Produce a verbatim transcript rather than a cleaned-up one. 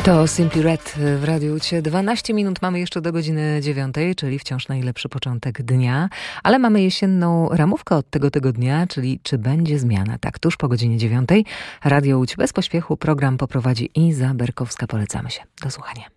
To Simply Red w Radiu Cie. dwanaście minut mamy jeszcze do godziny dziewiątej, czyli wciąż najlepszy początek dnia, ale mamy jesienną ramówkę od tego tego dnia, czyli czy będzie zmiana. Tak, tuż po godzinie dziewiątej Radio Łódź bez pośpiechu program poprowadzi Iza Berkowska. Polecamy się. Do słuchania.